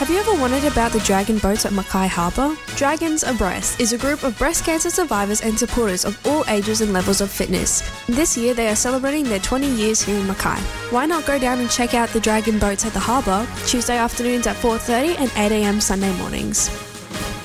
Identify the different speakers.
Speaker 1: Have you ever wondered about the Dragon Boats at Mackay Harbour? Dragons Abreast is a group of breast cancer survivors and supporters of all ages and levels of fitness. This year they are celebrating their 20 years here in Mackay. Why not go down and check out the Dragon Boats at the harbour Tuesday afternoons at 4:30 and 8am Sunday mornings.